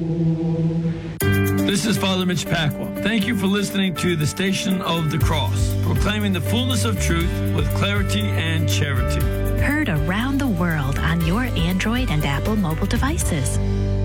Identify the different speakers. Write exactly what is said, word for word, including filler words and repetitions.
Speaker 1: This is Father Mitch Pacwa. Thank you for listening to the Station of the Cross, proclaiming the fullness of truth with clarity and charity.
Speaker 2: Heard around the world on your Android and Apple mobile devices.